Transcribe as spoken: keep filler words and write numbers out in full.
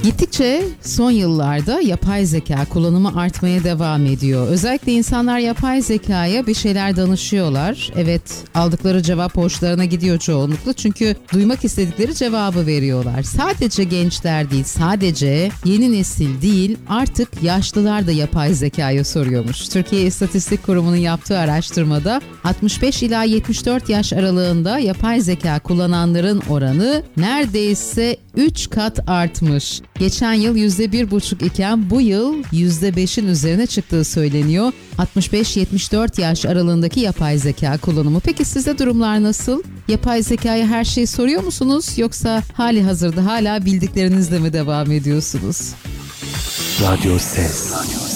Gittikçe son yıllarda yapay zeka kullanımı artmaya devam ediyor. Özellikle insanlar yapay zekaya bir şeyler danışıyorlar. Evet, aldıkları cevap hoşlarına gidiyor çoğunlukla. Çünkü duymak istedikleri cevabı veriyorlar. Sadece gençler değil, sadece yeni nesil değil, artık yaşlılar da yapay zekaya soruyormuş. Türkiye İstatistik Kurumu'nun yaptığı araştırmada altmış beş ila yetmiş dört yaş aralığında yapay zeka kullananların oranı neredeyse üç kat artmış. Geçen yıl yüzde bir buçuk iken bu yıl yüzde beşin üzerine çıktığı söyleniyor. altmış beş yetmiş dört yaş aralığındaki yapay zeka kullanımı. Peki sizde durumlar nasıl? Yapay zekaya her şeyi soruyor musunuz? Yoksa hali hazırda hala bildiklerinizle mi devam ediyorsunuz? Radyo Ses. Radyo Ses.